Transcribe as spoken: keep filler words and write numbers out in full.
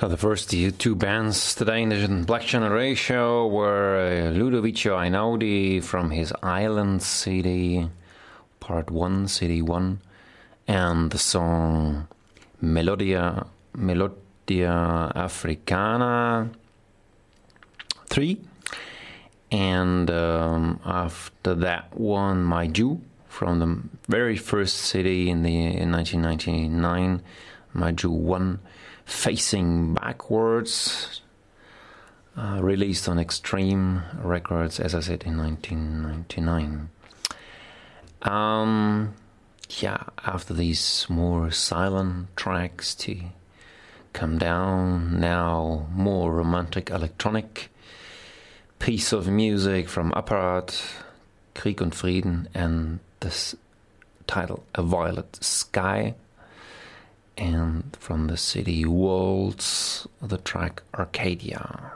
So the first two bands today in the Black Channel Radio were uh, Ludovico Einaudi from his Island C D, Part one, C D one, and the song Melodia, Melodia Africana three. And um, after that one, My Jew, from the very first C D in, the, in nineteen ninety-nine, My Jew one, Facing Backwards, uh, released on Extreme Records, as I said, in nineteen ninety-nine. Um, yeah, after these more silent tracks to come down, now more romantic electronic piece of music from Apparat, Krieg und Frieden, and this title, A Violet Sky. And from the city Waltz, the track Arcadia.